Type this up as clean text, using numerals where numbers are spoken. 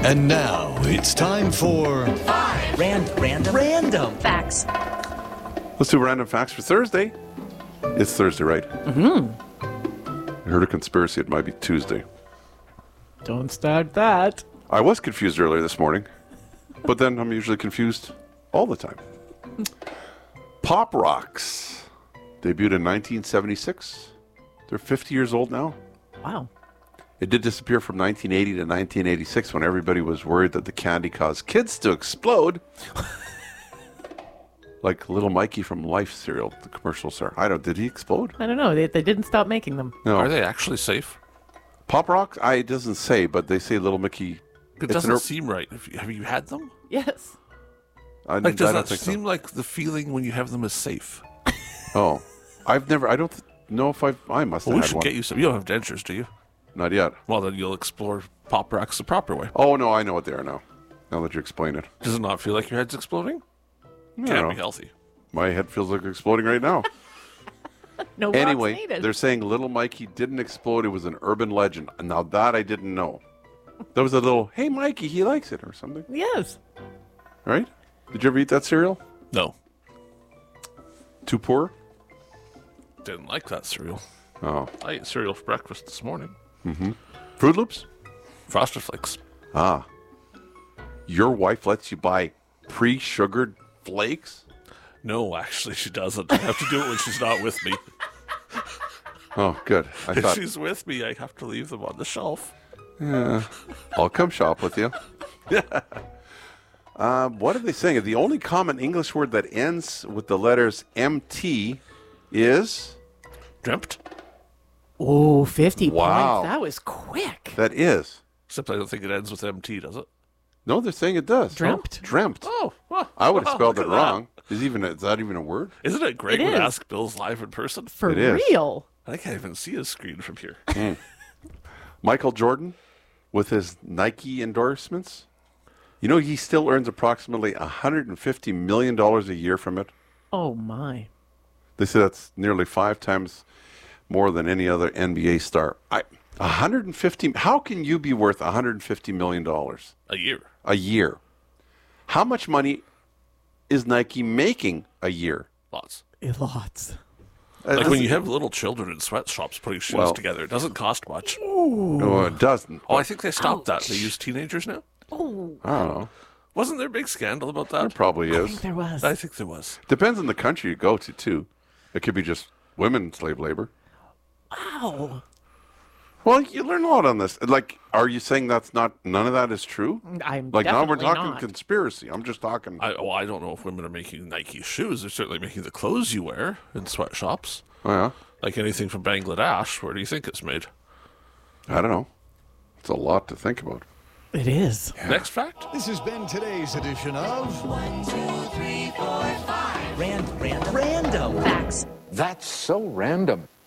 And now it's time for Random facts. Let's do random facts for Thursday. It's Thursday, right? I heard a conspiracy. It might be Tuesday. Don't start that. I was confused earlier this morning, but then I'm usually confused all the time. Pop Rocks debuted in 1976. They're 50 years old now. Wow. It did disappear from 1980 to 1986 when everybody was worried that the candy caused kids to explode. Like Little Mikey from Life cereal, the commercial star. Did he explode? I don't know. They didn't stop making them. No. Are they actually safe? Pop Rocks? It doesn't say, but they say Little Mickey. It doesn't seem right. Have you had them? Yes. Does that seem like the feeling when you have them is safe? Oh. I don't know if I must have We had should one. get you some. You don't have dentures, do you? Not yet. Well, then you'll explore Pop Rocks the proper way. Oh, no, I know what they are now. Now that you explain it. Does it not feel like your head's exploding? No. Can't be healthy. My head feels like exploding right now. No rocks Anyway, needed. they're saying Little Mikey didn't explode. It was an urban legend. Now that I didn't know. There was a little, hey, Mikey, he likes it or something. Yes. Right? Did you ever eat that cereal? No. Too poor? Didn't like that cereal. Oh. I ate cereal for breakfast this morning. Fruit Loops? Frosted Flakes. Ah. Your wife lets you buy pre-sugared flakes? No, actually, she doesn't. I have to do it when she's not with me. Oh, good. I If thought, she's with me, I have to leave them on the shelf. I'll come shop with you. What are they saying? The only common English word that ends with the letters MT is... Dreamt? Oh, 50 Wow. points. That was quick. That is. Except I don't think it ends with MT, does it? No, they're saying it does. Dreamt? No, dreamt. Oh, well, I would have spelled look it at that. wrong. Is that even a word? Isn't it great It when is. Ask Bill's live in person? For It is. real. I can't even see his screen from here. Michael Jordan, with his Nike endorsements, he still earns approximately $150 million a year from it. Oh, my. They say that's nearly 5 times more than any other NBA star. 150. How can you be worth $150 million A year. a year? How much money is Nike making a year? Lots. Lots. Like when you have little children in sweatshops putting shoes Well- together, it doesn't cost much. No, it doesn't. Oh, I think they stopped that. They use teenagers now. Oh, I don't know. Wasn't there a big scandal about There that? probably I is. think there was. I think there was. Depends on the country you go to, too. It could be just women slave labor. Wow. Well, you learn a lot on this. Like, are you saying none of that is true? I'm Like, now we're definitely talking not. conspiracy. I'm just talking. I don't know if women are making Nike shoes. They're certainly making the clothes you wear in sweatshops. Oh, yeah. Like anything from Bangladesh. Where do you think it's made? I don't know. It's a lot to think about. It is. Next fact? This has been today's edition of Random facts. That's so random.